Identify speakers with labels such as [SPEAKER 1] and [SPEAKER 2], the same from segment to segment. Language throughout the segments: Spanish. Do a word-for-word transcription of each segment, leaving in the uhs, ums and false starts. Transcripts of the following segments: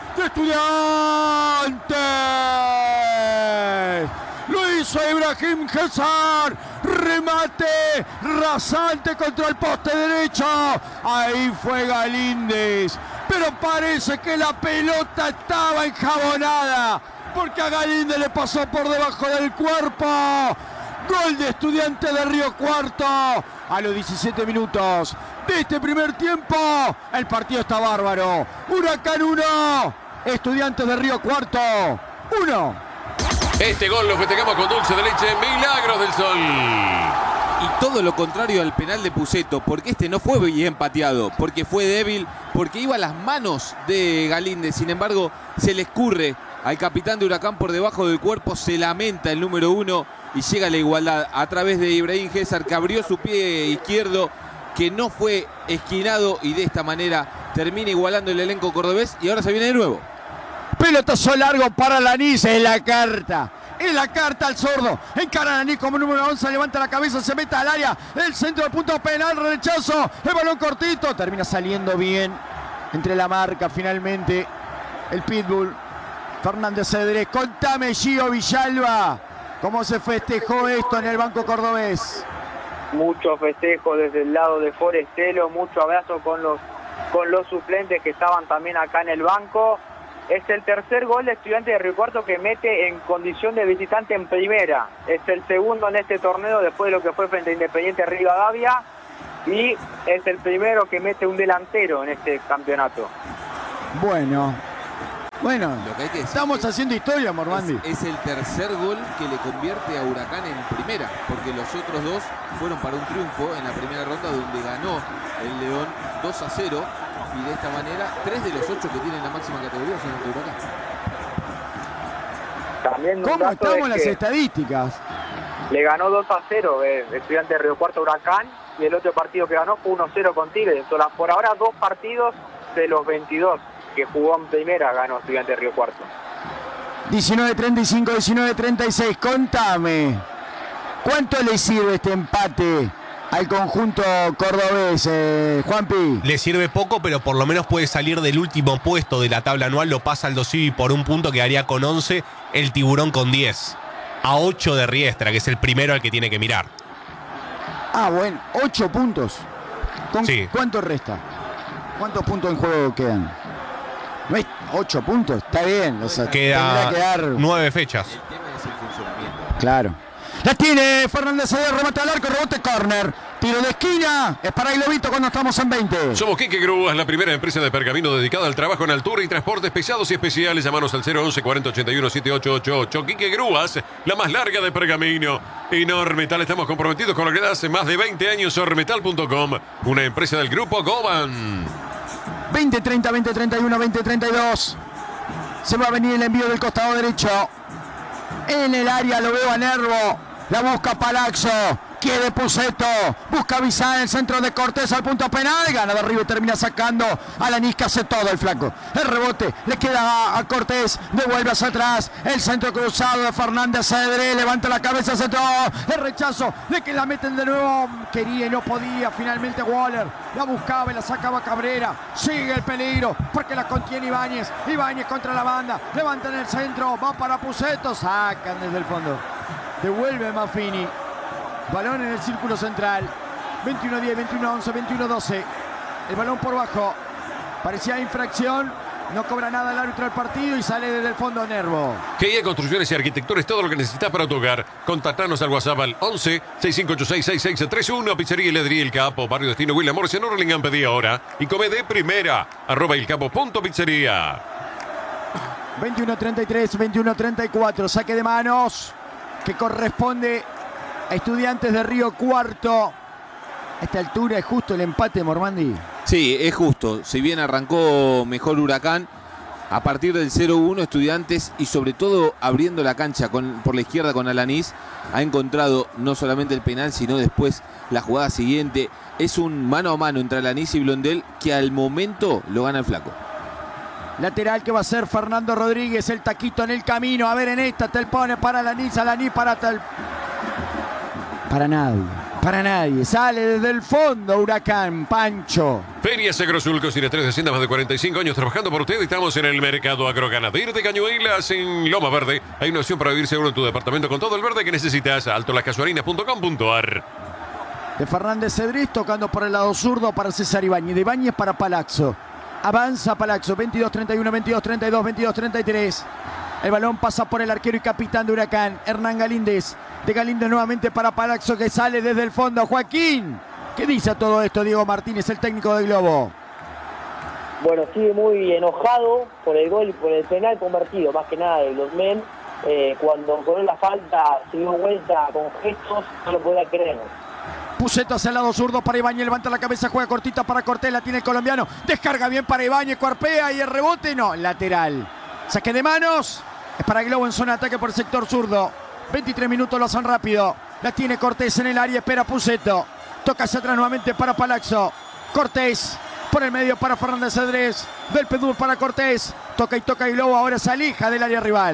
[SPEAKER 1] de Estudiantes. Lo hizo Ibrahim Jesar. Remate rasante contra el poste derecho. Ahí fue Galíndez. Pero parece que la pelota estaba enjabonada, porque a Galíndez le pasó por debajo del cuerpo. Gol de Estudiantes de Río Cuarto a los diecisiete minutos de este primer tiempo. El partido está bárbaro. Huracán uno, Estudiantes de Río Cuarto uno.
[SPEAKER 2] Este gol lo festejamos con dulce de leche, Milagros del Sol.
[SPEAKER 3] Y todo lo contrario al penal de Pusetto, porque este no fue bien pateado, porque fue débil, porque iba a las manos de Galíndez. Sin embargo, se le escurre al capitán de Huracán por debajo del cuerpo, se lamenta el número uno y llega a la igualdad a través de Ibrahim Jesar, que abrió su pie izquierdo, que no fue esquinado, y de esta manera termina igualando el elenco cordobés. Y ahora se viene de nuevo.
[SPEAKER 1] Pelotazo largo para Alanís, es la carta. Es la carta al sordo. Encara a Alanís como número once, levanta la cabeza, se mete al área. El centro del punto penal, rechazo. El balón cortito, termina saliendo bien entre la marca finalmente. El pitbull Fernández Cedrés. Contame, Gio Villalba, ¿cómo se festejó esto en el banco cordobés?
[SPEAKER 4] Mucho festejo desde el lado de Forestelo, mucho abrazo con los, con los suplentes que estaban también acá en el banco. Es el tercer gol de Estudiantes de Río Cuarto que mete en condición de visitante en primera. Es el segundo en este torneo después de lo que fue frente a Independiente Rivadavia. Y es el primero que mete un delantero en este campeonato.
[SPEAKER 1] Bueno, bueno,
[SPEAKER 3] Lo que hay que decir
[SPEAKER 1] estamos
[SPEAKER 3] es-
[SPEAKER 1] haciendo historia, Mormandi.
[SPEAKER 3] Es, es el tercer gol que le convierte a Huracán en primera, porque los otros dos fueron para un triunfo en la primera ronda, donde ganó el León dos a cero. Y de esta manera, tres de los ocho que tienen la máxima categoría son de Huracán.
[SPEAKER 4] También un
[SPEAKER 1] ¿Cómo
[SPEAKER 4] dato
[SPEAKER 1] estamos
[SPEAKER 4] es
[SPEAKER 1] en las
[SPEAKER 4] que
[SPEAKER 1] estadísticas?
[SPEAKER 4] le ganó dos a cero eh, Estudiantes de Río Cuarto Huracán, y el otro partido que ganó fue uno a cero con Tigres. Por ahora dos partidos de los veintidós que jugó en primera ganó Estudiantes de Río Cuarto.
[SPEAKER 1] diecinueve treinta y cinco, diecinueve treinta y seis. Contame, ¿cuánto le sirve este empate al conjunto cordobés, eh, Juanpi?
[SPEAKER 5] Le sirve poco, pero por lo menos puede salir del último puesto de la tabla anual. Lo pasa Aldo Civi por un punto, quedaría con once. El Tiburón con diez. A ocho de Riestra, que es el primero al que tiene que mirar.
[SPEAKER 1] Ah, bueno, ocho puntos. ¿Con
[SPEAKER 5] Sí.
[SPEAKER 1] ¿Cuánto resta? ¿Cuántos puntos en juego quedan? No es ocho puntos, está bien. O sea,
[SPEAKER 5] Queda
[SPEAKER 1] tendrá que dar.
[SPEAKER 5] nueve fechas.
[SPEAKER 3] El tema es el funcionamiento.
[SPEAKER 1] Claro. La tiene Fernández Cedrés, remate al arco, rebote córner. Tiro de esquina, es para Globito cuando estamos en veinte.
[SPEAKER 2] Somos Quique Grúas, la primera empresa de pergamino dedicada al trabajo en altura y transportes pesados y especiales. Llámanos al cero once cuarenta ochenta y uno setenta y ocho ochenta y ocho. Quique Grúas, la más larga de pergamino. Y Normetal, estamos comprometidos con lo que hace más de veinte años. Ormetal punto com, una empresa del grupo Goban.
[SPEAKER 1] veinte treinta, veinte treinta y uno, veinte treinta y dos. Se va a venir el envío del costado derecho. En el área lo veo a Nervo. La busca Palazzo. Quiere Pusetto. Busca Bizán en el centro de Cortés al punto penal. Gana de arriba y termina sacando a Lanís, que hace todo el flaco. El rebote le queda a Cortés. Devuelve hacia atrás. El centro cruzado de Fernández Cedrés. Levanta la cabeza, centro. El rechazo de que la meten de nuevo. Quería y no podía. Finalmente Waller la buscaba y la sacaba Cabrera. Sigue el peligro porque la contiene Ibáñez. Ibáñez contra la banda. Levanta en el centro. Va para Pusetto. Sacan desde el fondo. Devuelve Maffini. Balón en el círculo central. veintiuno diez, veintiuno once, veintiuno doce. El balón por bajo. Parecía infracción. No cobra nada el árbitro del partido y sale desde el fondo Nervo.
[SPEAKER 2] G I A Construcciones y Arquitectura es todo lo que necesitas para tu hogar. Contactanos al WhatsApp al once, sesenta y cinco ochenta y seis, sesenta y seis treinta y uno. Pizzería y Heladería El Capo, Barrio Destino William Morris en Hurlingham. Pedí ahora y come de primera. Arroba elcapo.pizzería.
[SPEAKER 1] veintiuno treinta y tres, veintiuno treinta y cuatro. Saque de manos que corresponde a Estudiantes de Río Cuarto. A esta altura es justo el empate, Mormandi.
[SPEAKER 3] Sí, es justo. Si bien arrancó mejor Huracán, a partir del cero uno Estudiantes, y sobre todo abriendo la cancha con, por la izquierda con Alanís, ha encontrado no solamente el penal, sino después la jugada siguiente. Es un mano a mano entre Alanís y Blondel que al momento lo gana el flaco.
[SPEAKER 1] Lateral que va a ser Fernando Rodríguez. El taquito en el camino. A ver en esta. Tel pone para Alanís. Alanís para Tel. Para nadie. Para nadie. Sale desde el fondo Huracán, Pancho.
[SPEAKER 2] Ferias Agrosul, Cocina tres de Hacienda, más de cuarenta y cinco años trabajando por usted. Estamos en el mercado agroganadero de Cañuelas, en Loma Verde. Hay una opción para vivir seguro en tu departamento con todo el verde que necesitas. alto las casuarinas punto com punto ar.
[SPEAKER 1] De Fernández Cedrés tocando por el lado zurdo para César Ibáñez. De Ibáñez para Palazzo. Avanza Palazzo. veintidós treinta y uno, veintidós treinta y dos, veintidós treinta y tres. El balón pasa por el arquero y capitán de Huracán, Hernán Galíndez. De Galíndez nuevamente para Palazzo, que sale desde el fondo. Joaquín, ¿qué dice a todo esto Diego Martínez, el técnico del Globo?
[SPEAKER 6] Bueno, sigue muy enojado por el gol y por el penal convertido, más que nada de los men. Eh, cuando cobró la falta, se dio vuelta con gestos, no lo podía creer.
[SPEAKER 1] Puceto hacia el lado zurdo para Ibáñez, levanta la cabeza, juega cortita para Cortés, la tiene el colombiano. Descarga bien para Ibáñez, cuarpea y el rebote no, lateral. Saque de manos, es para Globo en zona de ataque por el sector zurdo. veintitrés minutos, lo hacen rápido. La tiene Cortés en el área, espera Puceto. Toca hacia atrás nuevamente para Palazzo. Cortés, por el medio para Fernández Cedrés. Del Pedú para Cortés. Toca y toca y Globo ahora se aleja del área rival.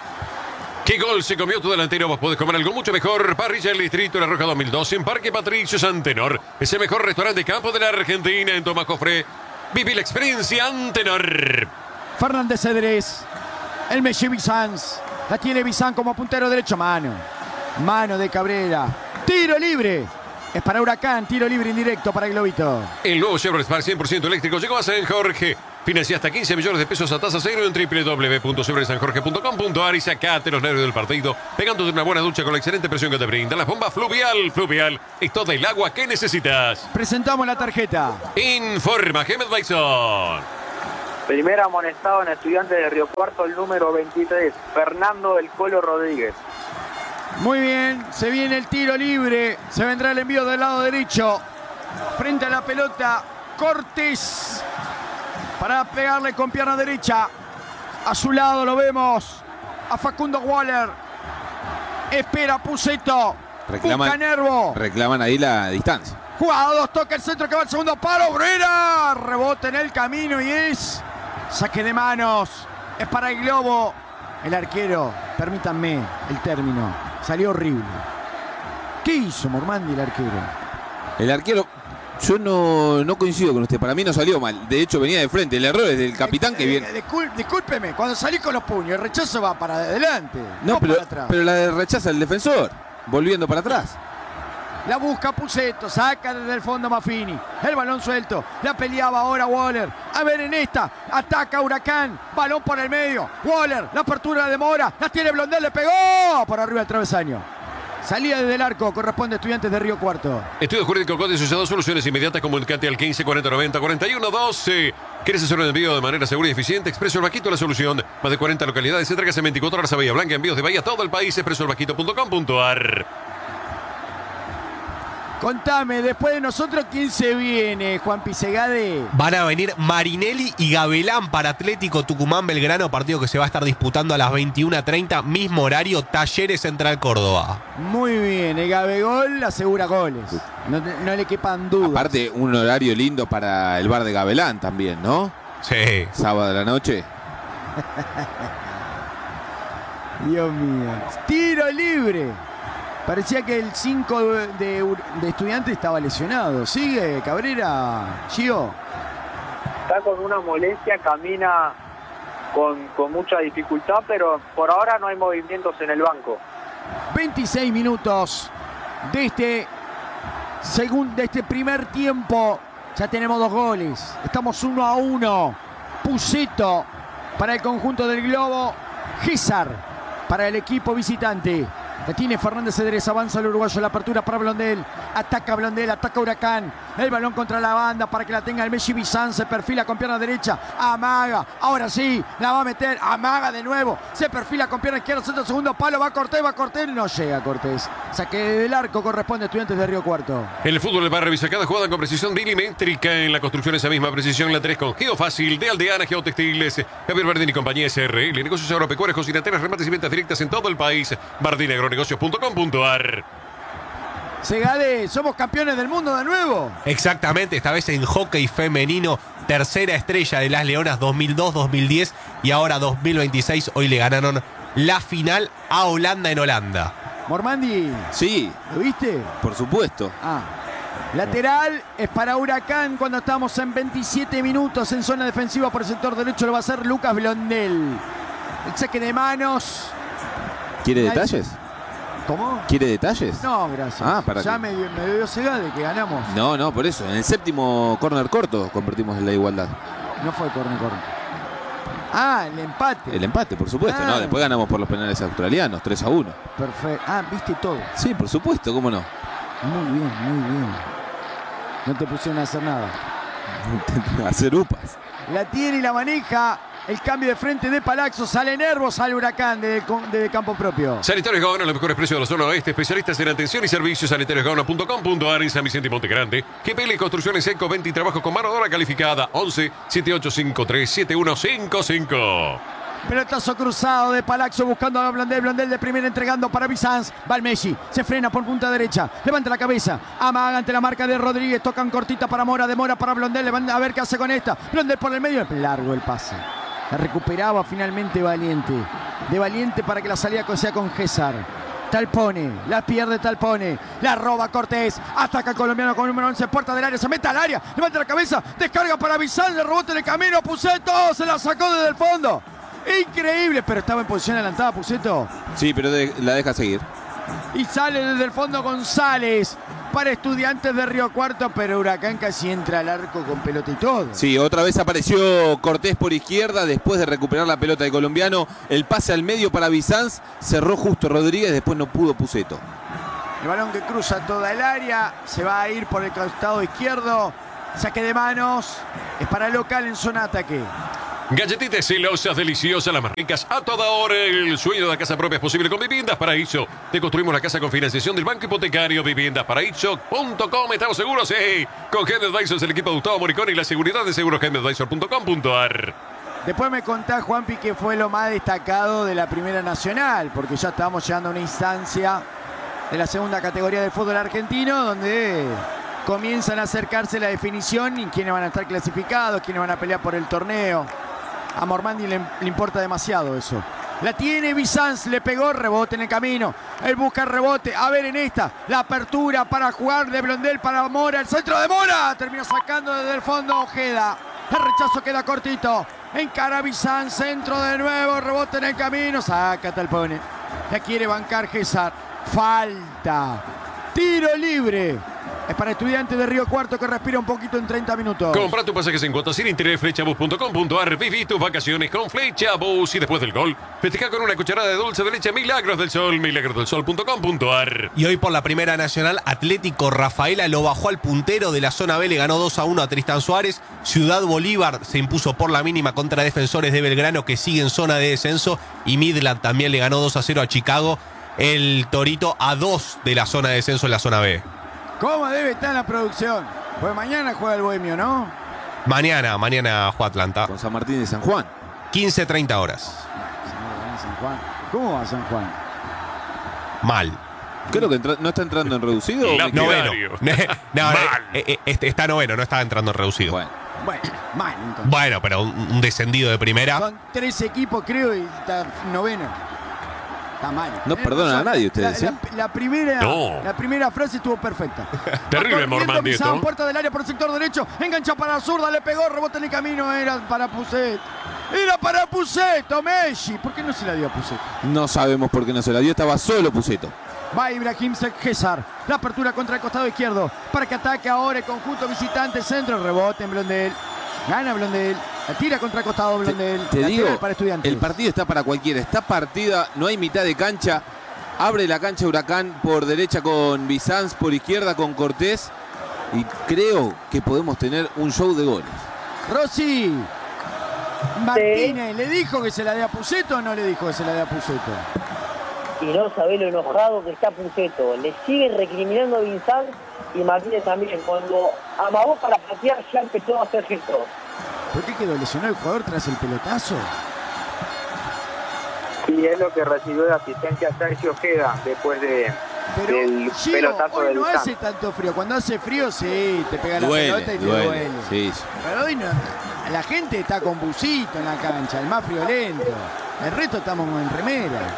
[SPEAKER 2] ¿Qué gol se comió tu delantero? Vos podés comer algo mucho mejor. Parrilla El Distrito, La Roja dos mil doce, en Parque Patricio Antenor. Es el mejor restaurante de campo de la Argentina, en Tomás Jofré. Viví la experiencia Antenor.
[SPEAKER 1] Fernández Cedrés. El Messi Bizanz. La tiene Bizán como puntero derecho. Mano. Mano de Cabrera. Tiro libre. Es para Huracán. Tiro libre indirecto para Globito.
[SPEAKER 2] El nuevo Chevrolet Spark cien por ciento eléctrico llegó a San Jorge. Financia hasta quince millones de pesos a tasa cero en doble u doble u doble u punto chevrolet san jorge punto com punto ar y sacate los nervios del partido pegándote una buena ducha con la excelente presión que te brinda la bomba Fluvial. Fluvial es todo el agua que necesitas.
[SPEAKER 1] Presentamos la tarjeta.
[SPEAKER 2] Informa Gemet Bison.
[SPEAKER 4] Primer amonestado en Estudiantes de Río Cuarto, el número veintitrés, Fernando del Colo Rodríguez.
[SPEAKER 1] Muy bien, se viene el tiro libre. Se vendrá el envío del lado derecho. Frente a la pelota, Cortés. Para pegarle con pierna derecha. A su lado lo vemos a Facundo Waller. Espera Puceto.
[SPEAKER 3] Reclaman,
[SPEAKER 1] busca Nervo.
[SPEAKER 3] reclaman ahí la distancia.
[SPEAKER 1] Jugados, toca el centro que va al segundo palo. Brera. Rebota en el camino y es saque de manos. Es para el Globo. El arquero, permítanme el término, salió horrible. ¿Qué hizo Mormandi el arquero?
[SPEAKER 3] El arquero, yo no, no coincido con usted. Para mí no salió mal. De hecho, venía de frente. El error es del capitán
[SPEAKER 1] eh,
[SPEAKER 3] que viene.
[SPEAKER 1] Eh, discul- discúlpeme, cuando salí con los puños, el rechazo va para adelante.
[SPEAKER 3] No,
[SPEAKER 1] no
[SPEAKER 3] pero,
[SPEAKER 1] para atrás.
[SPEAKER 3] pero la de rechaza el defensor. Volviendo para atrás.
[SPEAKER 1] La busca Puceto, saca desde el fondo Maffini. El balón suelto, la peleaba ahora Waller. A ver en esta, ataca Huracán. Balón por el medio. Waller, la apertura de Mora. La tiene Blondel, le pegó por arriba del travesaño. Salida desde el arco, corresponde a Estudiantes de Río Cuarto.
[SPEAKER 2] Estudio Jurídico Código Asociado, soluciones inmediatas, comunicate al quince cuarenta noventa cuarenta y uno doce. ¿Quieres hacer un envío de manera segura y eficiente? Expreso El Vaquito, la solución. Más de cuarenta localidades, entregas en veinticuatro horas a Bahía Blanca, envíos de Bahía a todo el país. expreso el vaquito punto com punto ar.
[SPEAKER 1] Contame, después de nosotros, ¿quién se viene, Juan Pisegade?
[SPEAKER 5] Van a venir Marinelli y Gabelán para Atlético Tucumán Belgrano, partido que se va a estar disputando a las veintiuna treinta, mismo horario, Talleres Central Córdoba.
[SPEAKER 1] Muy bien, el Gabegol asegura goles. No, no le quepan dudas.
[SPEAKER 3] Aparte, un horario lindo para el bar de Gabelán también, ¿no?
[SPEAKER 5] Sí.
[SPEAKER 3] Sábado de la noche.
[SPEAKER 1] Dios mío. Tiro libre. Parecía que el cinco de, de, de Estudiantes estaba lesionado. ¿Sigue Cabrera, Gio?
[SPEAKER 4] Está con una molestia, camina con, con mucha dificultad, pero por ahora no hay movimientos en el banco.
[SPEAKER 1] veintiséis minutos de este, segun, de este primer tiempo. Ya tenemos dos goles. Estamos uno a uno. Puceto para el conjunto del Globo. Gésar para el equipo visitante. La tiene Fernández Cedrés, avanza el uruguayo, la apertura para Blondel, ataca Blondel, ataca Huracán, el balón contra la banda para que la tenga el Messi Bizán, se perfila con pierna derecha, amaga, ahora sí, la va a meter, amaga de nuevo, se perfila con pierna izquierda, centro segundo palo, va Cortés, va Cortés, no llega Cortés, saque del arco, corresponde a Estudiantes de Río Cuarto.
[SPEAKER 2] El fútbol del barrio revisa cada jugada con precisión milimétrica. En la construcción esa misma precisión la tenés con Geofácil, de Aldeana Geotextiles, Javier Bardini y compañía S R L, negocios agropecuarios, cocinateras, remates y ventas directas en todo el país. Bardini agronegocios punto com punto ar.
[SPEAKER 1] Segade, somos campeones del mundo de nuevo.
[SPEAKER 5] Exactamente, esta vez en hockey femenino, tercera estrella de las Leonas dos mil dos dos mil diez y ahora dos mil veintiséis. Hoy le ganaron la final a Holanda en Holanda.
[SPEAKER 1] Mormandi,
[SPEAKER 3] Sí,
[SPEAKER 1] ¿lo viste?
[SPEAKER 3] por supuesto.
[SPEAKER 1] Ah. Lateral es para Huracán cuando estamos en veintisiete minutos en zona defensiva por el sector derecho. Lo va a hacer Lucas Blondel. El saque de manos.
[SPEAKER 3] ¿Quiere
[SPEAKER 1] Ahí-
[SPEAKER 3] detalles?
[SPEAKER 1] ¿Cómo?
[SPEAKER 3] ¿Quiere detalles?
[SPEAKER 1] No, gracias.
[SPEAKER 3] Ah, ¿para
[SPEAKER 1] ya
[SPEAKER 3] qué?
[SPEAKER 1] me, dio- me dio cegada de que ganamos.
[SPEAKER 3] No, no, por eso. En el séptimo córner corto convertimos en la igualdad.
[SPEAKER 1] No fue corner, corner. Ah, el empate.
[SPEAKER 3] El empate, por supuesto.
[SPEAKER 1] Ah.
[SPEAKER 3] No, después ganamos por los penales australianos, tres a uno.
[SPEAKER 1] Perfecto. Ah, viste todo.
[SPEAKER 3] Sí, por supuesto, ¿cómo no?
[SPEAKER 1] Muy bien, muy bien. No te pusieron a hacer nada.
[SPEAKER 3] Hacer upas.
[SPEAKER 1] La tiene y la maneja. El cambio de frente de Palazzo. Sale Nervo, sale Huracán desde, desde campo propio.
[SPEAKER 2] Sanitarios Gaona, los mejores precios de la zona oeste. Especialistas en atención y servicios. sanitarios gaona punto com punto a r en San Vicente y Monte Grande. G P L Construcciones Eco, venta y trabajo con mano de obra calificada. once, setenta y ocho cincuenta y tres, setenta y uno cincuenta y cinco.
[SPEAKER 1] Pelotazo cruzado de Palazzo buscando a Blondel. Blondel de primera entregando para Bizanz. Va el Messi. Se frena por punta derecha. Levanta la cabeza. Amaga ante la marca de Rodríguez. Tocan cortita para Mora. De Mora para Blondel. Levanta a ver qué hace con esta. Blondel por el medio. Largo el pase. La recuperaba finalmente Valiente. De Valiente para que la salida sea con César. Talpone, la pierde Talpone, la roba Cortés, ataca el colombiano con número once, puerta del área, se mete al área, levanta la cabeza, descarga para Bizanz, le rebote en el camino, Puceto, se la sacó desde el fondo. Increíble, pero estaba en posición adelantada Puceto.
[SPEAKER 3] Sí, pero de- la deja seguir.
[SPEAKER 1] Y sale desde el fondo González para Estudiantes de Río Cuarto, pero Huracán casi entra al arco con pelota y todo.
[SPEAKER 3] Sí, otra vez apareció Cortés por izquierda después de recuperar la pelota de colombiano. El pase al medio para Bizanz, cerró justo Rodríguez, después no pudo Puceto.
[SPEAKER 1] El balón que cruza toda el área, se va a ir por el costado izquierdo, saque de manos, es para el local en zona ataque.
[SPEAKER 2] Galletitas celosas, deliciosas, las más ricas a toda hora. El sueño de la casa propia es posible con Viviendas Paraíso. Te construimos la casa con financiación del Banco Hipotecario. Viviendas Paraíso punto com. ¿Estamos seguros? Sí. Con Head Advisors, el equipo de Gustavo Moricón y la seguridad de seguros head advisor punto com punto a r.
[SPEAKER 1] Después me contás, Juanpi, que fue lo más destacado de la Primera Nacional, porque ya estábamos llegando a una instancia de la segunda categoría del fútbol argentino, donde comienzan a acercarse la definición y quiénes van a estar clasificados, quiénes van a pelear por el torneo. A Mormandi le, le importa demasiado eso. La tiene Bizanz, le pegó, rebote en el camino. Él busca el rebote. A ver en esta, la apertura para jugar de Blondel para Mora. El centro de Mora. Termina sacando desde el fondo Ojeda. El rechazo queda cortito. Encara Bizanz, centro de nuevo, rebote en el camino. Saca Talpone. La quiere bancar César. Falta. Tiro libre. Es para Estudiantes de Río Cuarto que respira un poquito en treinta minutos.
[SPEAKER 2] Compra tu pasaje sin cuotas sin interés, flechabus punto com punto a r. Viví tus vacaciones con Flechabus. Y después del gol, festeja con una cucharada de dulce de leche Milagros del Sol, milagros del sol punto com punto a r.
[SPEAKER 5] Y hoy por la Primera Nacional, Atlético Rafaela lo bajó al puntero de la zona B, le ganó dos a uno a Tristán Suárez. Ciudad Bolívar se impuso por la mínima contra Defensores de Belgrano, que sigue en zona de descenso. Y Midland también le ganó dos a cero a Chicago. El Torito a dos de la zona de descenso en la zona B.
[SPEAKER 1] ¿Cómo debe estar la producción? Pues mañana juega el Bohemio, ¿no?
[SPEAKER 5] Mañana, mañana juega Atlanta.
[SPEAKER 3] Con San Martín de San Juan.
[SPEAKER 5] quince treinta horas.
[SPEAKER 1] San Juan. ¿Cómo va San Juan?
[SPEAKER 5] Mal.
[SPEAKER 3] Creo que entra- no está entrando en reducido. ¿o
[SPEAKER 2] La
[SPEAKER 3] me equivoco?
[SPEAKER 5] Noveno.
[SPEAKER 2] Diario.
[SPEAKER 5] no,
[SPEAKER 2] Mal.
[SPEAKER 5] eh, eh, este- está noveno, no está entrando en reducido.
[SPEAKER 3] Bueno,
[SPEAKER 1] Bueno, mal entonces.
[SPEAKER 5] Bueno, pero un, un descendido de primera.
[SPEAKER 1] Son tres equipos, creo, y está noveno. Está mal.
[SPEAKER 3] No
[SPEAKER 1] Tenés
[SPEAKER 3] perdonan a
[SPEAKER 1] razón.
[SPEAKER 3] nadie ustedes,
[SPEAKER 1] La,
[SPEAKER 3] ¿eh?
[SPEAKER 1] la- la primera,
[SPEAKER 2] No.
[SPEAKER 1] la primera frase estuvo perfecta.
[SPEAKER 2] Terrible,
[SPEAKER 1] Va corriendo
[SPEAKER 2] Mormandi,
[SPEAKER 1] Bizanz,
[SPEAKER 2] esto.
[SPEAKER 1] puerta del área por el sector derecho. Engancha para la zurda, le pegó, rebote en el camino. Era para Pucet. Era para Puceto, Messi. ¿Por qué no se la dio a Pucet?
[SPEAKER 3] no sabemos por qué no se la dio. Estaba solo Puceto.
[SPEAKER 1] Va Ibrahim César. La apertura contra el costado izquierdo. Para que ataque ahora el conjunto visitante. Centro, rebote en Blondel. Gana Blondel. La tira contra el costado Blondel.
[SPEAKER 3] Te
[SPEAKER 1] La
[SPEAKER 3] digo,
[SPEAKER 1] tira para Estudiantes.
[SPEAKER 3] el partido está para cualquiera. Está partida, no hay mitad de cancha. Abre la cancha Huracán por derecha con Bizanz, por izquierda con Cortés. Y creo que podemos tener un show de goles.
[SPEAKER 1] Rossi. Martínez, ¿le dijo que se la dé a Puceto o no le dijo que se la dé a Puceto?
[SPEAKER 6] Y no sabés lo enojado que está Puceto. Le sigue recriminando a Bizanz y Martínez también. Cuando amagó para patear ya empezó a hacer gestos.
[SPEAKER 1] ¿Por qué quedó lesionado el jugador tras el pelotazo?
[SPEAKER 4] Y es lo que recibió de asistencia Sergio Ojeda después de,
[SPEAKER 1] Pero
[SPEAKER 4] del
[SPEAKER 1] Gio,
[SPEAKER 4] pelotazo
[SPEAKER 1] hoy
[SPEAKER 4] del
[SPEAKER 1] no
[SPEAKER 4] Bizanz.
[SPEAKER 1] hace tanto frío. Cuando hace frío, sí, te pega la
[SPEAKER 3] Duele,
[SPEAKER 1] pelota y te
[SPEAKER 3] duele.
[SPEAKER 1] duele.
[SPEAKER 3] Sí, sí.
[SPEAKER 1] Pero hoy no, la gente está con busito en la cancha, el más friolento. El resto estamos en remera.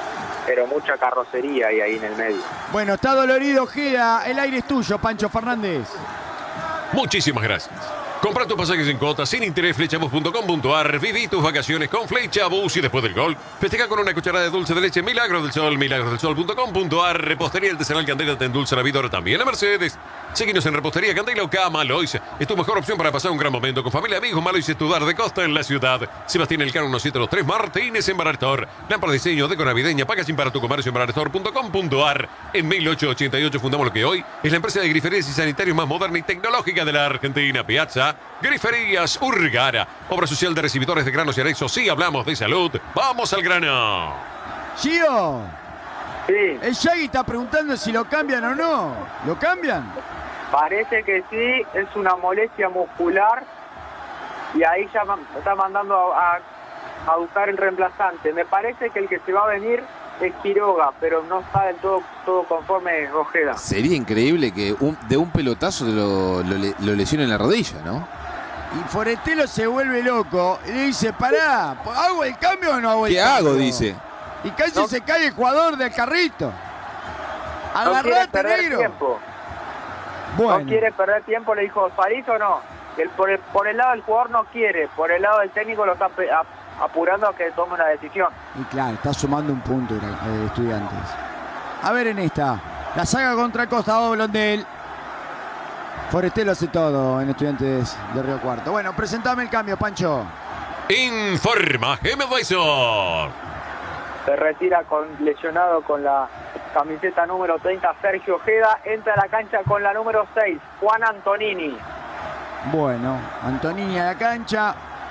[SPEAKER 4] pero mucha carrocería hay ahí en el medio.
[SPEAKER 1] Bueno, está dolorido Ojeda, el aire es tuyo, Pancho Fernández.
[SPEAKER 2] Muchísimas gracias. Compra tus pasajes en cuotas sin interés, flechabus punto com punto ar. Viví tus vacaciones con Flechabus y después del gol, festeja con una cucharada de dulce de leche Milagros del Sol, milagros del sol punto com punto ar. Repostería Artesanal Candela te endulza la vida, ahora también a Mercedes. Seguinos en Repostería Candela o Cama Lois. Es tu mejor opción para pasar un gran momento con familia, amigos. Malois Estudar de Costa en la ciudad. Sebastián Elcano uno siete dos tres Martínez en Baraltor. Lámpara de diseño, deco navideña, packaging para tu comercio en baraltor punto com punto ar. En mil ochocientos ochenta y ocho fundamos lo que hoy es la empresa de griferías y sanitarios más moderna y tecnológica de la Argentina. Piazza Griferías Urgara. Obra social de recibidores de granos y anexos. Sí, hablamos de salud. Vamos al grano.
[SPEAKER 1] Gio,
[SPEAKER 4] Sí,
[SPEAKER 1] el Shaggy está preguntando si lo cambian o no. ¿Lo cambian?
[SPEAKER 4] parece que sí, es una molestia muscular y ahí ya ma- está mandando a, a- a buscar el reemplazante. Me parece que el que se va a venir es Quiroga, pero no está del todo, todo conforme Ojeda.
[SPEAKER 3] Sería increíble que un- de un pelotazo lo, lo, le- lo lesione en la rodilla, ¿no?
[SPEAKER 1] Y Forestelo se vuelve loco y le dice, pará, ¿hago el cambio o no hago el
[SPEAKER 3] ¿Qué
[SPEAKER 1] cambio?
[SPEAKER 3] hago? Dice.
[SPEAKER 1] Y casi
[SPEAKER 4] No.
[SPEAKER 1] se cae el jugador del carrito.
[SPEAKER 4] No quiere
[SPEAKER 1] Agarrate,
[SPEAKER 4] perder
[SPEAKER 1] negro.
[SPEAKER 4] tiempo.
[SPEAKER 1] Bueno,
[SPEAKER 4] No quiere perder tiempo, le dijo, ¿salís o no? El, por, el, por el lado del jugador no quiere, por el lado del técnico lo está pe- a- apurando a que tome una decisión.
[SPEAKER 1] y claro, está sumando un punto eh, Estudiantes. A ver en esta. La saga contra el costado Blondel. Forestelo hace todo en Estudiantes de Río Cuarto. Bueno, presentame el cambio, Pancho.
[SPEAKER 2] Informa G M Advisor.
[SPEAKER 4] Se retira con lesionado con la camiseta número treinta Sergio Ojeda, entra a la cancha con la número seis, Juan Antonini.
[SPEAKER 1] Bueno, Antonini a la cancha.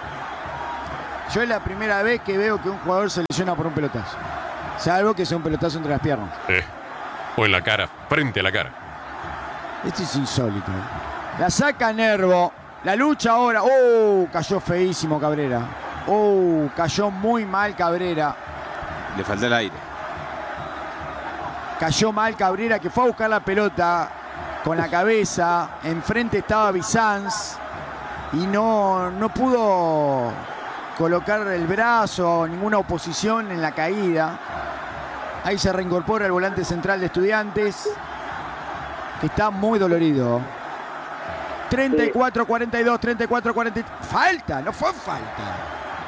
[SPEAKER 1] Yo es la primera vez que veo que un jugador se lesiona por un pelotazo. Salvo que sea un pelotazo entre las piernas.
[SPEAKER 2] Eh, o en la cara, frente a la cara.
[SPEAKER 1] Esto es insólito. La saca Nervo. La lucha ahora. ¡Oh! Cayó feísimo Cabrera. ¡Oh! Cayó muy mal Cabrera.
[SPEAKER 3] Le falta el aire.
[SPEAKER 1] Cayó mal Cabrera, que fue a buscar la pelota con la cabeza. Enfrente estaba Bizanz. Y no, no pudo colocar el brazo, ninguna oposición en la caída. Ahí se reincorpora el volante central de Estudiantes, que está muy dolorido. treinta y cuatro cuarenta y dos, treinta y cuatro cuarenta y tres. Falta, no fue falta.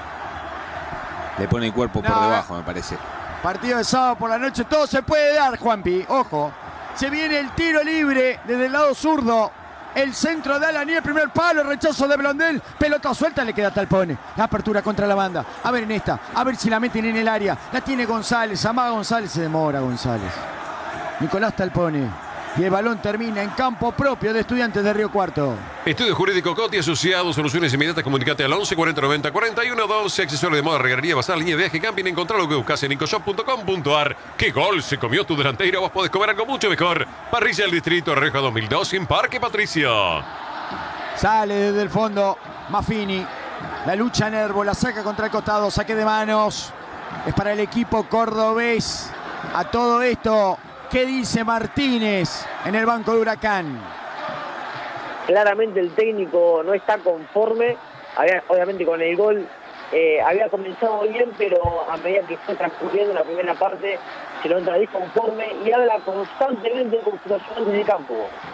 [SPEAKER 3] Le pone el cuerpo por
[SPEAKER 1] No,
[SPEAKER 3] debajo, me parece.
[SPEAKER 1] Partido de sábado por la noche, todo se puede dar, Juanpi. Ojo, se viene el tiro libre desde el lado zurdo. El centro de Alaní, el primer palo, el rechazo de Blondel. Pelota suelta, le queda Talpone. La apertura contra la banda. A ver en esta, a ver si la meten en el área. La tiene González, amaga González, se demora González. Nicolás Talpone. Y el balón termina en campo propio de Estudiantes de Río Cuarto.
[SPEAKER 2] Estudio Jurídico Coti Asociados, soluciones inmediatas, comunicate al once cuarenta noventa cuarenta y uno doce, accesorios de moda, regadería, bazar, línea de viaje, camping, encontrar lo que buscas en incoshop punto com punto ar. ¡Qué gol se comió tu delantero! Vos podés comer algo mucho mejor. Parrilla del Distrito, Rioja dos mil dos, en Parque Patricio.
[SPEAKER 1] Sale desde el fondo Maffini. La lucha Nervo, la saca contra el costado, saque de manos. Es para el equipo cordobés. A todo esto, ¿qué dice Martínez en el banco de Huracán?
[SPEAKER 6] Claramente el técnico no está conforme, había, obviamente con el gol eh, había comenzado bien, pero a medida que fue transcurriendo la primera parte se lo entra disconforme y habla constantemente con situaciones de campo.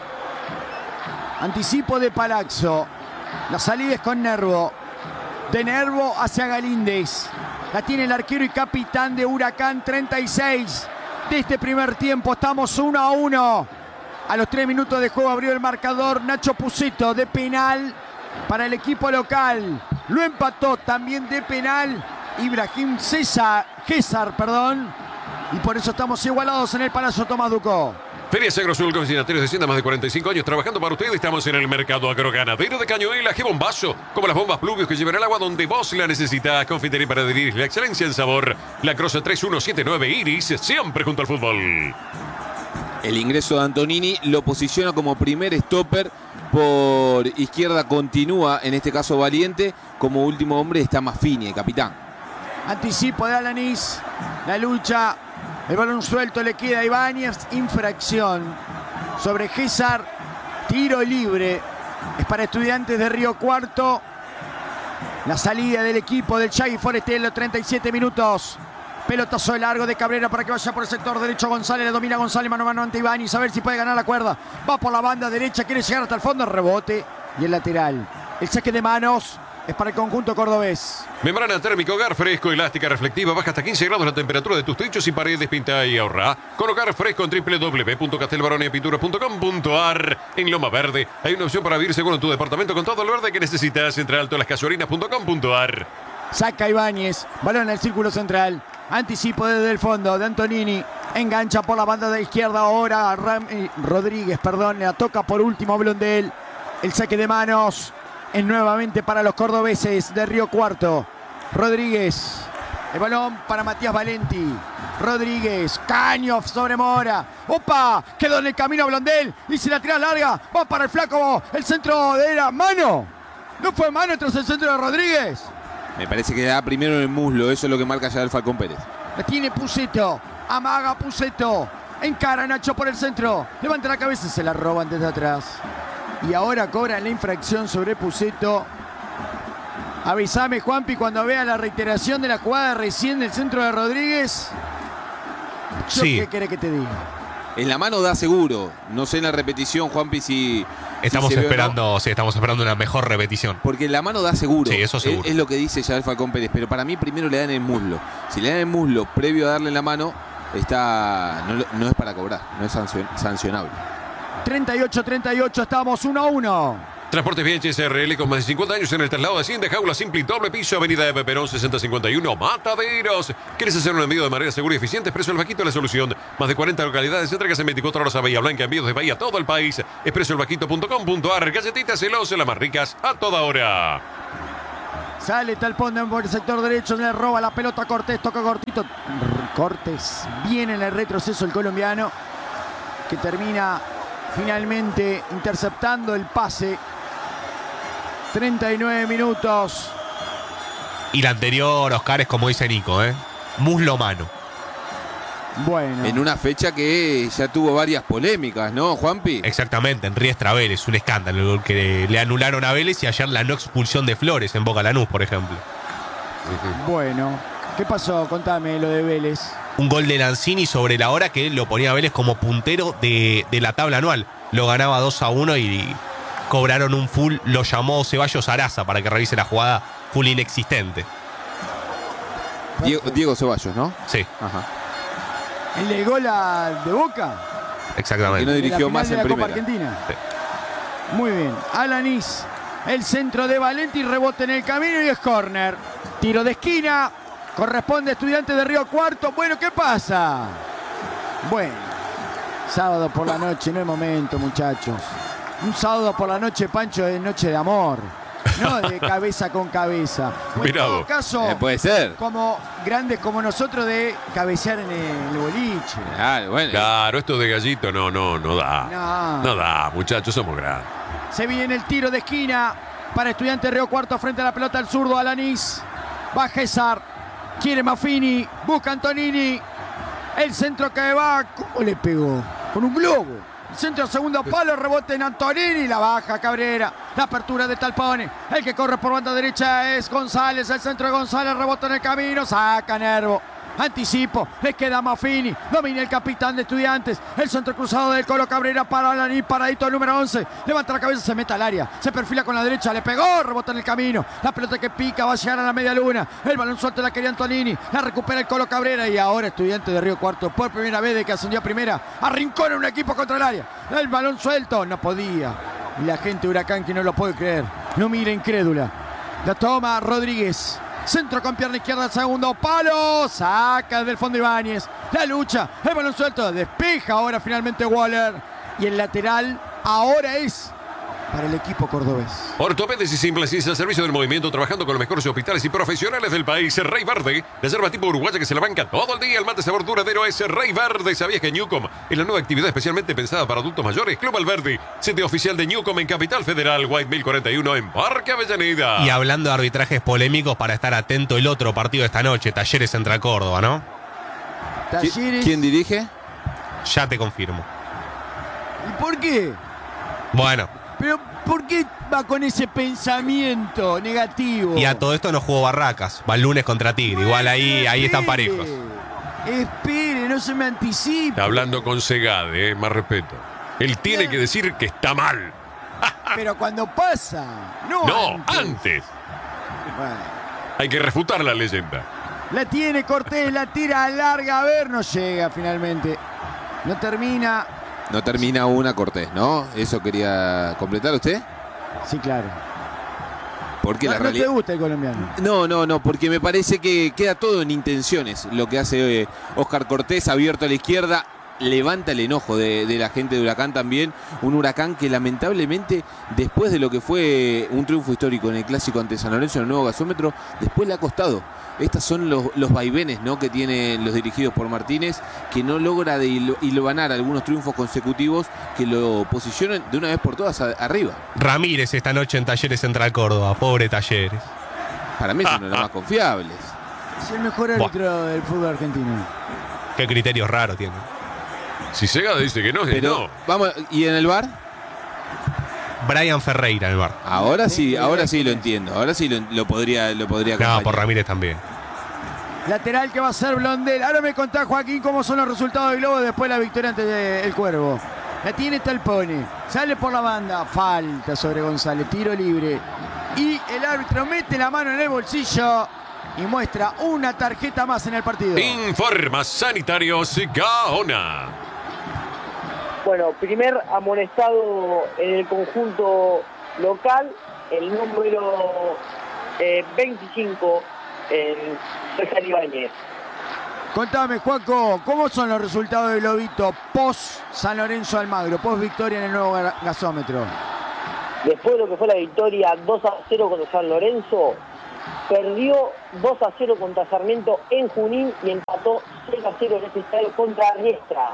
[SPEAKER 1] Anticipo de Palazzo. La salida es con Nervo. De Nervo hacia Galíndez. La tiene el arquero y capitán de Huracán, treinta y seis de este primer tiempo. Estamos uno a uno. A los tres minutos de juego abrió el marcador Nacho Pucito de penal para el equipo local. Lo empató también de penal Ibrahim César, César, perdón. Y por eso estamos igualados en el Palazzo Tomás Ducó.
[SPEAKER 2] Feria Agrosul, consignatarios de Hacienda, más de cuarenta y cinco años trabajando para ustedes. Estamos en el mercado agroganadero de Cañuelas. ¡Qué bombazo! Como las bombas pluvios que llevan el agua donde vos la necesitas. Confitería para adherir la excelencia en sabor. La Croce tres uno siete nueve Iris, siempre junto al fútbol.
[SPEAKER 3] El ingreso de Antonini lo posiciona como primer stopper. Por izquierda continúa, en este caso Valiente. Como último hombre está Maffini, el capitán.
[SPEAKER 1] Anticipo de Alanís. La lucha. El balón suelto le queda a Ibáñez. Infracción sobre César. Tiro libre. Es para Estudiantes de Río Cuarto. La salida del equipo del Shaggy Forestelo. treinta y siete minutos. Pelotazo de largo de Cabrera para que vaya por el sector derecho. González, le domina González mano a mano ante Ibáñez. A ver si puede ganar la cuerda. Va por la banda derecha, quiere llegar hasta el fondo. Rebote y el lateral. El saque de manos es para el conjunto cordobés.
[SPEAKER 2] Membrana térmica Hogar Fresco, elástica, reflectiva, baja hasta quince grados la temperatura de tus techos y paredes, pinta y ahorra. Con Hogar Fresco en doble u doble u doble u punto castelbaronia pinturas punto com punto a r. En Loma Verde hay una opción para vivir seguro en tu departamento con todo el verde que necesitas. Entre alto las casuarinas punto com punto a r.
[SPEAKER 1] Saca Ibáñez, balón al círculo central. Anticipo desde el fondo de Antonini. Engancha por la banda de izquierda ahora Ram eh, Rodríguez, perdón, la toca por último Blondel. El saque de manos es nuevamente para los cordobeses de Río Cuarto. Rodríguez, el balón para Matías Valenti. Rodríguez, caño sobre Mora. ¡Opa! Quedó en el camino Blondel y se la tira larga. Va para el flaco, el centro de la mano. ¿No fue mano tras el centro de Rodríguez?
[SPEAKER 3] Me parece que da primero en el muslo, eso es lo que marca ya el Falcón Pérez.
[SPEAKER 1] La tiene Puceto, amaga Puceto, encara Nacho por el centro, levanta la cabeza y se la roban desde atrás. Y ahora cobran la infracción sobre Puceto. Avísame, Juanpi, cuando vea la reiteración de la jugada recién del centro de Rodríguez. Yo
[SPEAKER 5] Sí.
[SPEAKER 1] ¿Qué querés que te diga?
[SPEAKER 3] En la mano da seguro, no sé en la repetición, Juanpi, si...
[SPEAKER 5] Estamos
[SPEAKER 3] si se ve o no.
[SPEAKER 5] esperando, sí, estamos esperando una mejor repetición.
[SPEAKER 3] Porque en la mano da seguro.
[SPEAKER 5] Sí, eso seguro.
[SPEAKER 3] Es, es lo que dice ya el Falcón Pérez. Pero para mí primero le dan el muslo. Si le dan el muslo previo a darle la mano, está no, no es para cobrar, no es sancion- sancionable.
[SPEAKER 1] treinta y ocho treinta y ocho, estamos uno a uno.
[SPEAKER 2] Transportes V H S R L con más de cincuenta años en el traslado de Hacienda, jaula simple y doble piso, avenida de Peperón sesenta cincuenta y uno, Mataderos. ¿Quieres hacer un envío de manera segura y eficiente? Expreso El Vaquito, la solución. Más de cuarenta localidades, entregas en veinticuatro horas a Bahía Blanca, envíos de Bahía a todo el país. expreso el vaquito punto com punto a r. Galletitas Celoso, las más ricas a toda hora.
[SPEAKER 1] Sale Talpón por el sector derecho, le roba la pelota a Cortés, toca cortito. Cortés, viene en el retroceso el colombiano, que termina finalmente interceptando el pase. treinta y nueve minutos.
[SPEAKER 5] Y la anterior, Oscar, es como dice Nico, ¿eh? Muslo mano.
[SPEAKER 1] Bueno.
[SPEAKER 3] En una fecha que ya tuvo varias polémicas, ¿no, Juanpi?
[SPEAKER 5] Exactamente, en Riestra Vélez, un escándalo que le anularon a Vélez y ayer la no expulsión de Flores en Boca Lanús, por ejemplo.
[SPEAKER 1] Bueno, ¿qué pasó? Contame lo de Vélez.
[SPEAKER 5] Un gol de Lanzini sobre la hora que lo ponía a Vélez como puntero de, de la tabla anual. Lo ganaba dos a uno y cobraron un full, lo llamó Ceballos Araza para que revise la jugada, full inexistente.
[SPEAKER 3] Diego, Diego Ceballos, ¿no?
[SPEAKER 5] Sí,
[SPEAKER 3] Ajá.
[SPEAKER 1] ¿El del gol a- de Boca?
[SPEAKER 3] Que
[SPEAKER 5] exactamente.
[SPEAKER 3] no
[SPEAKER 1] De la
[SPEAKER 3] dirigió
[SPEAKER 1] final
[SPEAKER 3] más
[SPEAKER 1] de
[SPEAKER 3] en
[SPEAKER 1] la Copa
[SPEAKER 3] primera.
[SPEAKER 1] Argentina.
[SPEAKER 5] Sí.
[SPEAKER 1] Muy bien. Alanis, el centro de Valenti, rebote en el camino y es córner. Tiro de esquina, corresponde a Estudiantes de Río Cuarto. Bueno, ¿qué pasa? Bueno, sábado por la noche, no es momento, muchachos. Un sábado por la noche, Pancho, es noche de amor. No de cabeza con cabeza. O en
[SPEAKER 2] Mirá
[SPEAKER 1] todo
[SPEAKER 2] vos.
[SPEAKER 1] caso,
[SPEAKER 3] Eh, puede ser.
[SPEAKER 1] como grandes como nosotros, de cabecear en el boliche.
[SPEAKER 3] Claro, bueno.
[SPEAKER 2] Claro, esto de gallito no, no, no da.
[SPEAKER 1] No.
[SPEAKER 2] No da, muchachos, somos grandes.
[SPEAKER 1] Se viene el tiro de esquina para Estudiantes de Río Cuarto frente a la pelota al zurdo Alanis. Va César, quiere Maffini, busca Antonini. El centro que va, ¿cómo le pegó? Con un globo. El centro segundo palo, rebote en Antonini, la baja Cabrera. La apertura de Talpone. El que corre por banda derecha es González. El centro de González, rebote en el camino, saca Nervo. Anticipo, le queda Maffini, domina el capitán de Estudiantes, el centro cruzado del Colo Cabrera para Alanis, paradito el número once, levanta la cabeza, se mete al área, se perfila con la derecha, le pegó, rebota en el camino, la pelota que pica va a llegar a la media luna, el balón suelto la quería Antonini, la recupera el Colo Cabrera y ahora Estudiantes de Río Cuarto, por primera vez de que ascendió a primera, arrincona un equipo contra el área, el balón suelto, no podía, y la gente de Huracán que no lo puede creer, no mira incrédula, la toma Rodríguez. Centro con pierna izquierda, segundo palo, saca desde el fondo Ibáñez, la lucha, el balón suelto, despeja ahora finalmente Waller y el lateral ahora es para el equipo cordobés.
[SPEAKER 2] Ortopedes y Simplacis al servicio del movimiento, trabajando con los mejores hospitales y profesionales del país. Rey Verde, la yerba tipo uruguaya que se la banca todo el día. El mate sabor duradero es Rey Verde. ¿Sabías que Newcom es la nueva actividad especialmente pensada para adultos mayores? Club Alberdi, sede oficial de Newcom en Capital Federal, White mil cuarenta y uno en Parque Avellaneda.
[SPEAKER 5] Y hablando de arbitrajes polémicos, para estar atento el otro partido de esta noche, Talleres Central Córdoba, ¿no?
[SPEAKER 3] ¿Qui-
[SPEAKER 1] Talleres.
[SPEAKER 3] ¿Quién dirige?
[SPEAKER 5] Ya te confirmo.
[SPEAKER 1] ¿Y por qué?
[SPEAKER 5] Bueno,
[SPEAKER 1] Pero ¿por qué va con ese pensamiento negativo?
[SPEAKER 5] y a todo esto no jugó Barracas, va el lunes contra Tigre, igual ahí, ahí están parejos.
[SPEAKER 1] Espere, no se me anticipe.
[SPEAKER 2] Está hablando con Segade, eh, más respeto. Él tiene que decir que está mal.
[SPEAKER 1] Pero cuando pasa, no,
[SPEAKER 2] No,
[SPEAKER 1] antes.
[SPEAKER 2] antes.
[SPEAKER 1] Bueno,
[SPEAKER 2] Hay que refutar la leyenda.
[SPEAKER 1] la tiene Cortés, la tira larga, a ver, no llega finalmente. No termina.
[SPEAKER 3] No termina una Cortés, ¿no? ¿Eso quería completar usted?
[SPEAKER 1] Sí, claro.
[SPEAKER 3] Porque
[SPEAKER 1] No,
[SPEAKER 3] la
[SPEAKER 1] no
[SPEAKER 3] realidad...
[SPEAKER 1] te gusta el colombiano.
[SPEAKER 3] No, no, no, porque me parece que queda todo en intenciones. Lo que hace eh, Oscar Cortés, abierto a la izquierda, levanta el enojo de, de la gente de Huracán también. Un Huracán que lamentablemente, después de lo que fue un triunfo histórico en el clásico ante San Lorenzo en el nuevo gasómetro, después le ha costado. Estos son los, los vaivenes, ¿no?, que tienen los dirigidos por Martínez, que no logra de hilo- hilvanar algunos triunfos consecutivos que lo posicionen de una vez por todas a- arriba.
[SPEAKER 5] Ramírez esta noche en Talleres Central Córdoba. Pobre Talleres.
[SPEAKER 3] Para mí es uno de los más confiables.
[SPEAKER 1] Es el mejor árbitro del fútbol argentino.
[SPEAKER 5] Qué criterios raros tiene.
[SPEAKER 2] Si Segade dice que no, es
[SPEAKER 3] Pero
[SPEAKER 2] no.
[SPEAKER 3] vamos, ¿y en el VAR?
[SPEAKER 5] Brian Ferreira en el bar.
[SPEAKER 3] Ahora sí, ahora sí lo entiendo. Ahora sí lo, lo podría, lo podría
[SPEAKER 5] No,
[SPEAKER 3] acompañar.
[SPEAKER 5] por Ramírez también.
[SPEAKER 1] Lateral que va a ser Blondel. Ahora me contá, Joaquín, cómo son los resultados del Globo después de la victoria ante el Cuervo. La tiene Talpone. Sale por la banda. Falta sobre González. Tiro libre. Y el árbitro mete la mano en el bolsillo y muestra una tarjeta más en el partido.
[SPEAKER 2] Informa Sanitarios Gaona.
[SPEAKER 6] Bueno, primer amonestado en el conjunto local, el número eh, veinticinco, en César Ibáñez.
[SPEAKER 1] Contame, Juaco, ¿cómo son los resultados del Lobito post San Lorenzo Almagro, post victoria en el nuevo ga- gasómetro?
[SPEAKER 6] Después de lo que fue la victoria dos a cero contra San Lorenzo, perdió dos a cero contra Sarmiento en Junín y empató seis a cero en este estadio contra Riestra.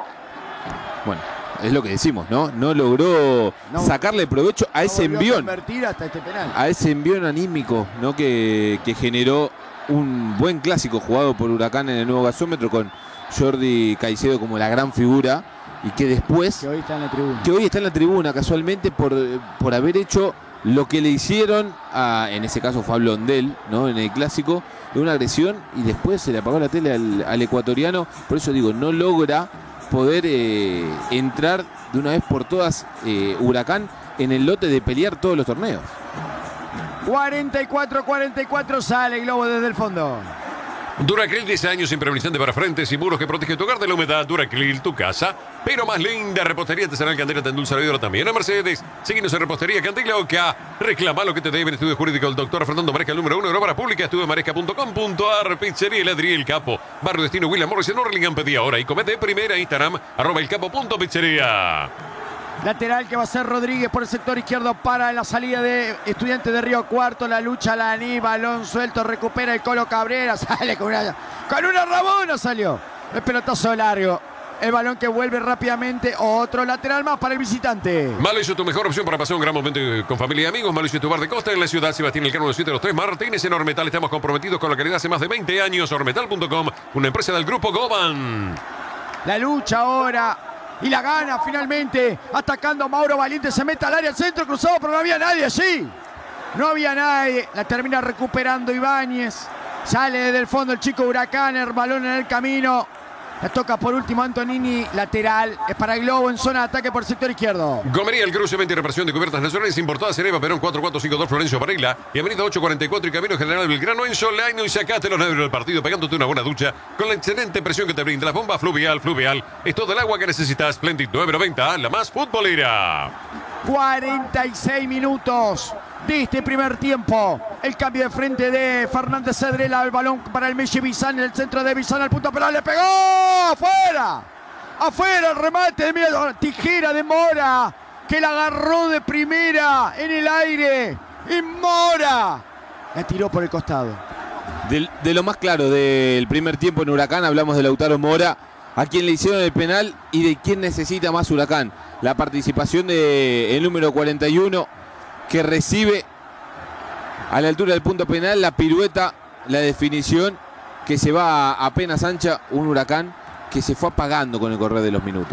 [SPEAKER 3] Bueno, es lo que decimos, ¿no? No logró
[SPEAKER 1] No.
[SPEAKER 3] sacarle provecho a
[SPEAKER 1] No
[SPEAKER 3] ese
[SPEAKER 1] volvió a
[SPEAKER 3] envión,
[SPEAKER 1] convertir hasta este penal.
[SPEAKER 3] a ese envión anímico, ¿no? Que, que generó un buen clásico jugado por Huracán en el nuevo gasómetro con Jordi Caicedo como la gran figura y que después,
[SPEAKER 1] Que hoy está en la tribuna.
[SPEAKER 3] que hoy está en la tribuna casualmente por, por haber hecho lo que le hicieron a, en ese caso fue a Blondel, ¿no? En el clásico, de una agresión y después se le apagó la tele al, al ecuatoriano. Por eso digo, no logra poder eh, entrar de una vez por todas eh, Huracán en el lote de pelear todos los torneos.
[SPEAKER 1] cuarenta y cuatro cuarenta y cuatro sale Globo desde el fondo.
[SPEAKER 2] Duracril, diez años impermeabilizante para frentes y muros que protege tu hogar de la humedad. Duracril, tu casa, pero más linda. Repostería Artesanal Candela te endulza la vida también a Mercedes. Síguenos en Repostería Candela Oca. Reclama lo que te deben. Estudio jurídico del doctor Fernando Maresca, el número uno de obra pública. Estudio maresca punto com punto ar. Pizzería El Adriel Capo. Barrio Destino William Morris en Orlingham. Pedí ahora y comete primera. Instagram, arroba el capo punto pizzería.
[SPEAKER 1] Lateral que va a ser Rodríguez por el sector izquierdo para la salida de Estudiantes de Río Cuarto. La lucha Laní, balón suelto, recupera el Colo Cabrera. Sale con una, con una rabona salió. El pelotazo largo. El balón que vuelve rápidamente. Otro lateral más para el visitante.
[SPEAKER 2] Malicio, tu mejor opción para pasar un gran momento con familia y amigos. Malicio, tu bar de costa en la ciudad. Sebastián Elcano, de siete de los tres Martínez en Ormetal. Estamos comprometidos con la calidad hace más de veinte años. Ormetal punto com, una empresa del grupo Goban.
[SPEAKER 1] La lucha ahora. Y la gana finalmente. Atacando Mauro Valiente. Se mete al área, al centro cruzado, pero no había nadie allí. No había nadie. La termina recuperando Ibáñez. Sale desde el fondo el chico Huracán. El balón en el camino. La toca por último Antonini. Lateral. Es para el Globo en zona de ataque por el sector izquierdo.
[SPEAKER 2] Gomería El Cruce, venta y reparación de cubiertas nacionales importadas en Eva Perón cuatro cuatro cinco dos Florencio Varela y Avenida ocho cuarenta y cuatro y Camino General Belgrano en Solano, y sacate los nervios del partido pegándote una buena ducha con la excelente presión que te brinda la bomba Fluvial. Fluvial es todo el agua que necesitas. Splendid nueve noventa, la más futbolera.
[SPEAKER 1] cuarenta y seis minutos de este primer tiempo. El cambio de frente de Fernández Cedrela. El balón para el Messi Bizán en el centro de Bizán al punto penal. ¡Le pegó! ¡Afuera! ¡Afuera el remate de miedo! Tijera de Mora, que la agarró de primera en el aire. ¡Y Mora! La tiró por el costado.
[SPEAKER 3] De, de lo más claro del primer tiempo en Huracán, hablamos de Lautaro Mora, a quien le hicieron el penal y de quién necesita más Huracán. La participación del número cuarenta y uno, que recibe a la altura del punto penal la pirueta, la definición, que se va a apenas ancha. Un Huracán que se fue apagando con el correr de los minutos.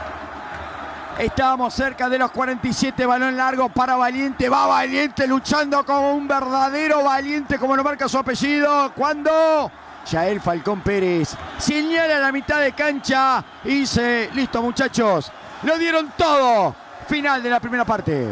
[SPEAKER 1] Estábamos cerca de los cuarenta y siete, balón largo para Valiente. Va Valiente luchando como un verdadero valiente, como lo marca su apellido. Cuando Yael Falcón Pérez señala la mitad de cancha y dice, listo muchachos, lo dieron todo. Final de la primera parte.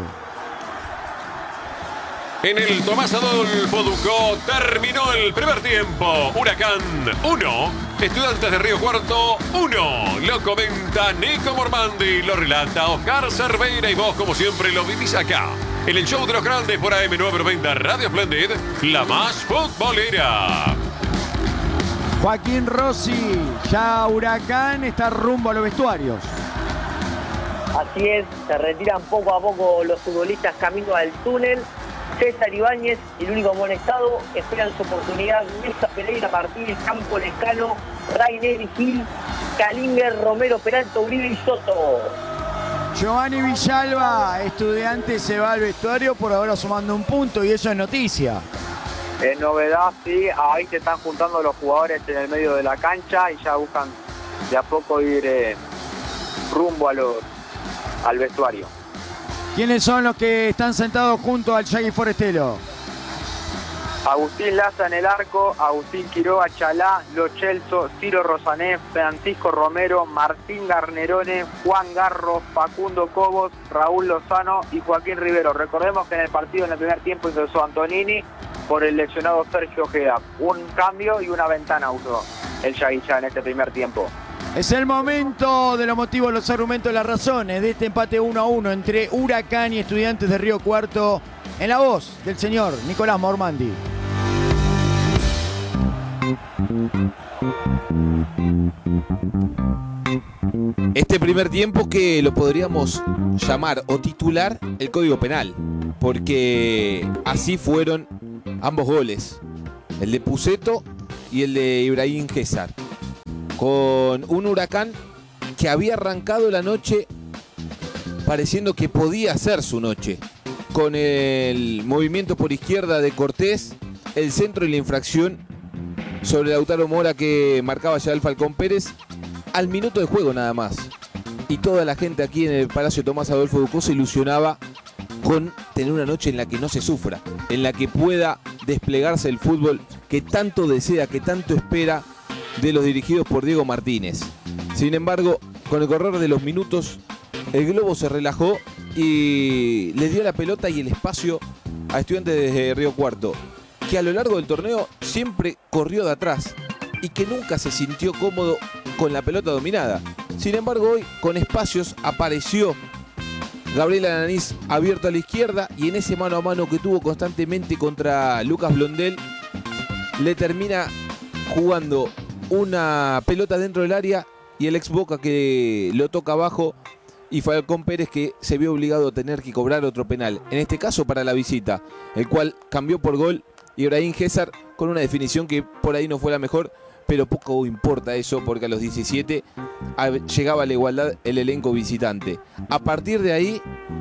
[SPEAKER 2] En el Tomás Adolfo Ducó terminó el primer tiempo. Huracán uno, Estudiantes de Río Cuarto uno. Lo comenta Nico Mormandi, lo relata Oscar Cerveira y vos como siempre lo vivís acá. En el show de los grandes por A M novecientos noventa Radio Splendid, la más futbolera.
[SPEAKER 1] Joaquín Rossi, ya Huracán está rumbo a los vestuarios.
[SPEAKER 6] Así es, se retiran poco a poco los futbolistas camino al túnel. César Ibáñez, el único amonestado, esperan su oportunidad. Mesa Pereira Martínez, Campo Lescano, Rainer Gil, Calinger, Romero, Peralta, Uribe y Soto.
[SPEAKER 1] Giovanni Villalba, Estudiante, se va al vestuario por ahora sumando un punto y eso es noticia.
[SPEAKER 4] Es novedad, sí, ahí se están juntando los jugadores en el medio de la cancha y ya buscan de a poco ir eh, rumbo a los, al vestuario.
[SPEAKER 1] ¿Quiénes son los que están sentados junto al Yagui Forestelo?
[SPEAKER 4] Agustín Laza en el arco, Agustín Quiroga, Chalá, Lo Celso, Ciro Rosané, Francisco Romero, Martín Garnerone, Juan Garro, Facundo Cobos, Raúl Lozano y Joaquín Rivero. Recordemos que en el partido en el primer tiempo ingresó Antonini por el lesionado Sergio Ojeda. Un cambio y una ventana usó el Yagui ya en este primer tiempo.
[SPEAKER 1] Es el momento de los motivos, los argumentos, las razones de este empate uno a uno entre Huracán y Estudiantes de Río Cuarto, en la voz del señor Nicolás Mormandi.
[SPEAKER 3] Este primer tiempo que lo podríamos llamar o titular el Código Penal, porque así fueron ambos goles, el de Pusetto y el de Ibrahim César, con un Huracán que había arrancado la noche pareciendo que podía ser su noche, con el movimiento por izquierda de Cortés, el centro y la infracción sobre Lautaro Mora que marcaba ya el Falcón Pérez al minuto de juego nada más. Y toda la gente aquí en el Palacio Tomás Adolfo Ducó se ilusionaba con tener una noche en la que no se sufra, en la que pueda desplegarse el fútbol que tanto desea, que tanto espera de los dirigidos por Diego Martínez. Sin embargo, con el correr de los minutos, el globo se relajó y le dio la pelota y el espacio a Estudiantes de Río Cuarto, que a lo largo del torneo siempre corrió de atrás y que nunca se sintió cómodo con la pelota dominada. Sin embargo, hoy con espacios apareció Gabriel Ananiz abierto a la izquierda y en ese mano a mano que tuvo constantemente contra Lucas Blondel, le termina jugando una pelota dentro del área y el ex Boca que lo toca abajo y Falcón Pérez que se vio obligado a tener que cobrar otro penal, en este caso para la visita, el cual cambió por gol Ibrahim César con una definición que por ahí no fue la mejor, pero poco importa eso porque a los diecisiete llegaba a la igualdad el elenco visitante. A partir de ahí,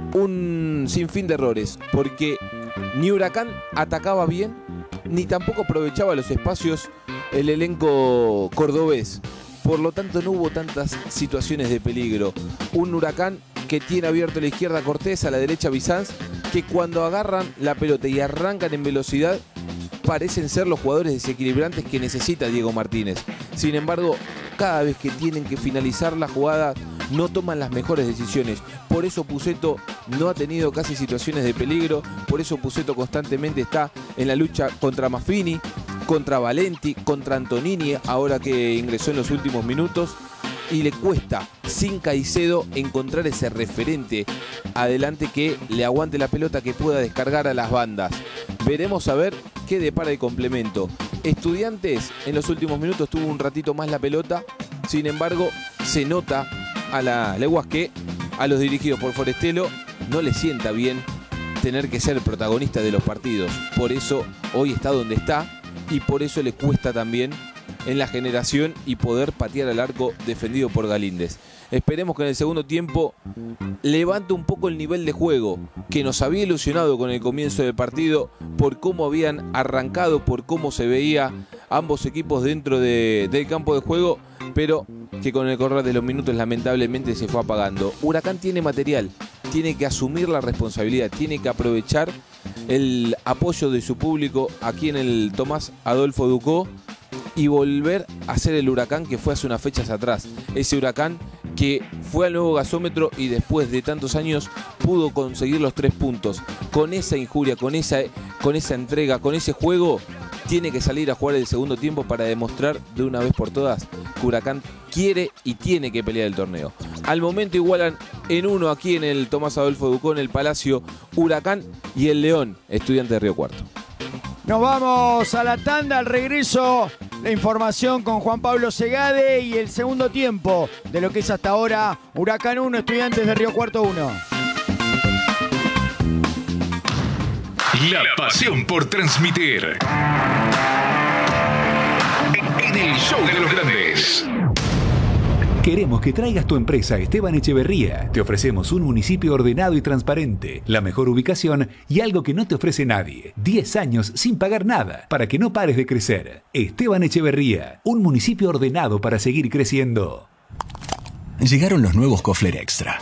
[SPEAKER 3] un sinfín de errores, porque ni Huracán atacaba bien, ni tampoco aprovechaba los espacios el elenco cordobés. Por lo tanto, no hubo tantas situaciones de peligro. Un Huracán que tiene abierto a la izquierda Cortés, a la derecha Bizanz, que cuando agarran la pelota y arrancan en velocidad, parecen ser los jugadores desequilibrantes que necesita Diego Martínez. Sin embargo, cada vez que tienen que finalizar la jugada, no toman las mejores decisiones. Por eso Pusetto no ha tenido casi situaciones de peligro. Por eso Pusetto constantemente está en la lucha contra Maffini, contra Valenti, contra Antonini, ahora que ingresó en los últimos minutos. Y le cuesta, sin Caicedo, encontrar ese referente adelante que le aguante la pelota, que pueda descargar a las bandas. Veremos a ver qué depara el complemento. Estudiantes en los últimos minutos tuvo un ratito más la pelota, sin embargo se nota a la leguas que a los dirigidos por Forestelo no les sienta bien tener que ser protagonista de los partidos. Por eso hoy está donde está y por eso le cuesta también en la generación y poder patear al arco defendido por Galíndez. Esperemos que en el segundo tiempo levante un poco el nivel de juego que nos había ilusionado con el comienzo del partido por cómo habían arrancado, por cómo se veía ambos equipos dentro de, del campo de juego, pero que con el correr de los minutos lamentablemente se fue apagando. Huracán tiene material, tiene que asumir la responsabilidad, tiene que aprovechar el apoyo de su público aquí en el Tomás Adolfo Ducó y volver a ser el Huracán que fue hace unas fechas atrás. Ese Huracán que fue al nuevo gasómetro y después de tantos años pudo conseguir los tres puntos. Con esa injuria, con esa, con esa entrega, con ese juego, tiene que salir a jugar el segundo tiempo para demostrar de una vez por todas que Huracán quiere y tiene que pelear el torneo. Al momento igualan en uno aquí en el Tomás Adolfo Ducó, en el Palacio, Huracán y el León, Estudiante de Río Cuarto.
[SPEAKER 1] Nos vamos a la tanda, al regreso, la información con Juan Pablo Segade y el segundo tiempo de lo que es hasta ahora Huracán uno, Estudiantes de Río Cuarto uno.
[SPEAKER 7] La pasión por transmitir. En el show de los grandes.
[SPEAKER 8] Queremos que traigas tu empresa a Esteban Echeverría. Te ofrecemos un municipio ordenado y transparente, la mejor ubicación y algo que no te ofrece nadie. diez años sin pagar nada, para que no pares de crecer. Esteban Echeverría, un municipio ordenado para seguir creciendo.
[SPEAKER 9] Llegaron los nuevos Kofler Extra.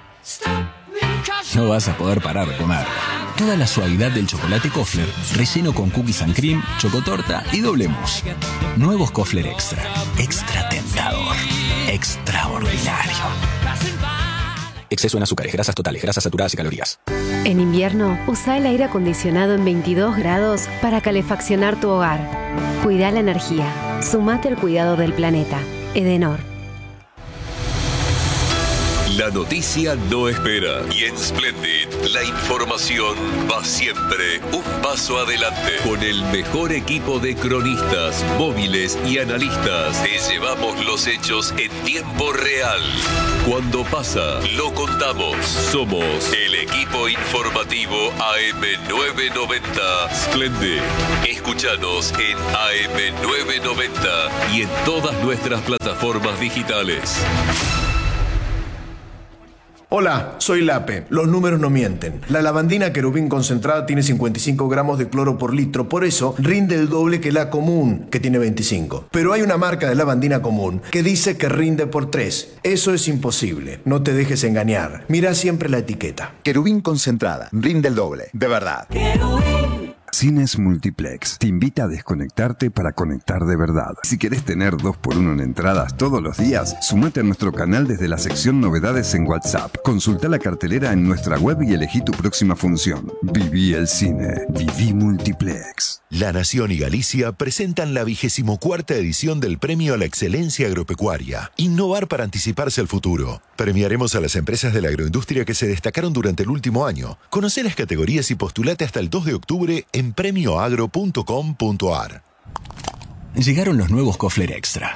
[SPEAKER 9] No vas a poder parar de comer. Toda la suavidad del chocolate Kofler, relleno con cookies and cream, chocotorta y doble mousse. Nuevos Kofler Extra. Extra tentador. Extraordinario. Exceso en azúcares, grasas totales, grasas saturadas y calorías.
[SPEAKER 10] En invierno, usa el aire acondicionado en veintidós grados para calefaccionar tu hogar. Cuida la energía. Sumate al cuidado del planeta. Edenor.
[SPEAKER 11] La noticia no espera y en Splendid la información va siempre un paso adelante. Con el mejor equipo de cronistas, móviles y analistas te llevamos los hechos en tiempo real. Cuando pasa, lo contamos. Somos el equipo informativo A M novecientos noventa Splendid. Escúchanos en A M novecientos noventa y en todas nuestras plataformas digitales.
[SPEAKER 12] Hola, soy Lape. Los números no mienten. La lavandina querubín concentrada tiene cincuenta y cinco gramos de cloro por litro, por eso rinde el doble que la común, que tiene veinticinco. Pero hay una marca de lavandina común que dice que rinde por tres. Eso es imposible. No te dejes engañar. Mira siempre la etiqueta.
[SPEAKER 13] Querubín concentrada. Rinde el doble. De verdad. Querubín.
[SPEAKER 14] Cines Multiplex te invita a desconectarte para conectar de verdad. Si querés tener dos por uno en entradas todos los días, sumate a nuestro canal desde la sección Novedades en WhatsApp. Consulta la cartelera en nuestra web y elegí tu próxima función. Viví el cine. Viví Multiplex.
[SPEAKER 11] La Nación y Galicia presentan la vigésimo cuarta edición del Premio a la Excelencia Agropecuaria. Innovar para anticiparse al futuro. Premiaremos a las empresas de la agroindustria que se destacaron durante el último año. Conoce las categorías y postulate hasta el dos de octubre en premio agro punto com punto a r.
[SPEAKER 9] Llegaron los nuevos Kofler Extra.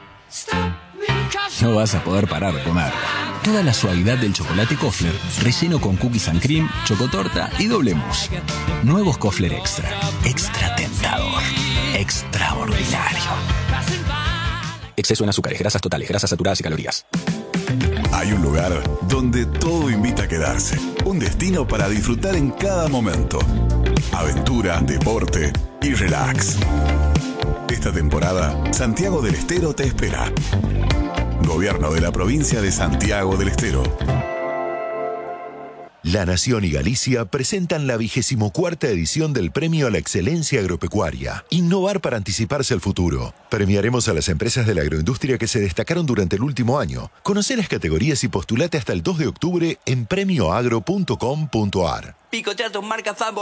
[SPEAKER 9] No vas a poder parar de comer. Toda la suavidad del chocolate Kofler, relleno con cookies and cream, chocotorta y doble mousse. Nuevos Kofler Extra. Extra tentador. Extraordinario. Exceso en azúcares, grasas totales, grasas saturadas y calorías.
[SPEAKER 15] Hay un lugar donde todo invita a quedarse. Un destino para disfrutar en cada momento. Aventura, deporte y relax. Esta temporada, Santiago del Estero te espera. Gobierno de la provincia de Santiago del Estero.
[SPEAKER 11] La Nación y Galicia presentan la vigésimo cuarta edición del Premio a la Excelencia Agropecuaria. Innovar para anticiparse al futuro. Premiaremos a las empresas de la agroindustria que se destacaron durante el último año. Conoce las categorías y postulate hasta el dos de octubre en premio agro punto com punto a r.
[SPEAKER 16] Picotear tus marcas favoritas.